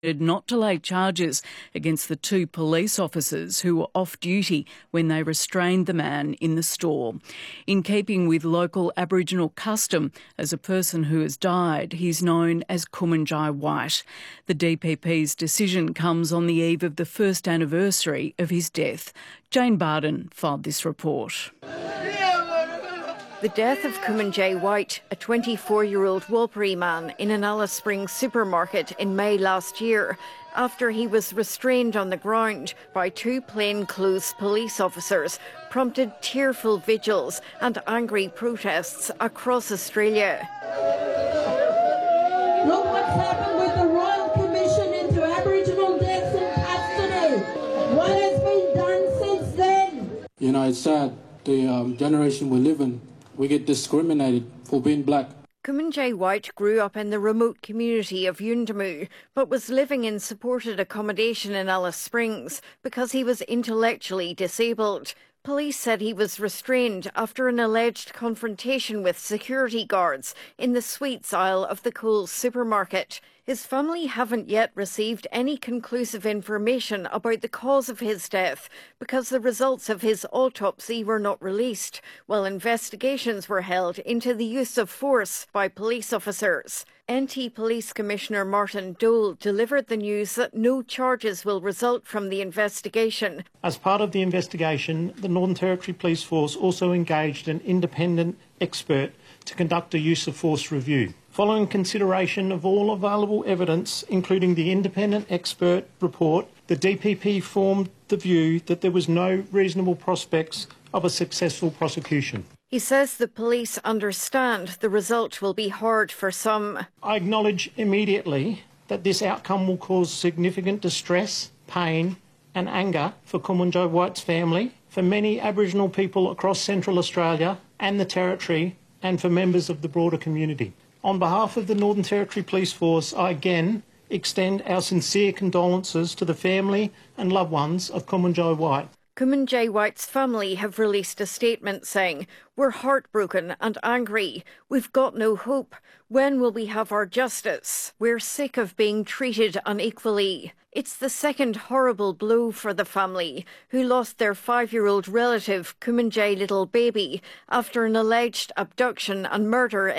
not to lay charges against the two police officers who were off duty when they restrained the man in the store. In keeping with local Aboriginal custom, as a person who has died, he's known as Kumanjai White. The DPP's decision comes on the eve of the first anniversary of his death. Jane Barden filed this report. The death of Kumanjai White, a 24-year-old Warlpiri man in an Alice Springs supermarket in May last year, after he was restrained on the ground by two plainclothes police officers, prompted tearful vigils and angry protests across Australia. Look what's happened with the Royal Commission into Aboriginal deaths in custody. What has been done since then? You know, it's sad. The generation we live in, we get discriminated for being black. Kumanjai White grew up in the remote community of Yuendumu, but was living in supported accommodation in Alice Springs because he was intellectually disabled. Police said he was restrained after an alleged confrontation with security guards in the sweets aisle of the Coles supermarket. His family haven't yet received any conclusive information about the cause of his death because the results of his autopsy were not released, while investigations were held into the use of force by police officers. NT Police Commissioner Martin Dole delivered the news that no charges will result from the investigation. As part of the investigation, the Northern Territory Police Force also engaged an independent expert to conduct a use of force review. Following consideration of all available evidence, including the independent expert report, the DPP formed the view that there was no reasonable prospects of a successful prosecution. He says the police understand the result will be hard for some. I acknowledge immediately that this outcome will cause significant distress, pain and anger for Kumanjai White's family, for many Aboriginal people across Central Australia and the Territory, and for members of the broader community. On behalf of the Northern Territory Police Force, I again extend our sincere condolences to the family and loved ones of Kumanjai White. Kumanjai White's family have released a statement saying, "We're heartbroken and angry. We've got no hope. When will we have our justice? We're sick of being treated unequally." It's the second horrible blow for the family, who lost their 5-year-old relative, Kumanjai Little Baby, after an alleged abduction and murder